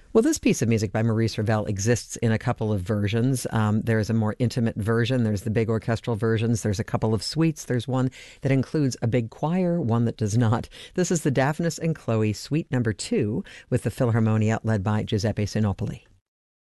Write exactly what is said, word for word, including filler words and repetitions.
Well, this piece of music by Maurice Ravel exists in a couple of versions. Um, there's a more intimate version. There's the big orchestral versions. There's a couple of suites. There's one that includes a big choir, one that does not. This is the Daphnis and Chloe Suite Number Two with the Philharmonia led by Giuseppe Sinopoli.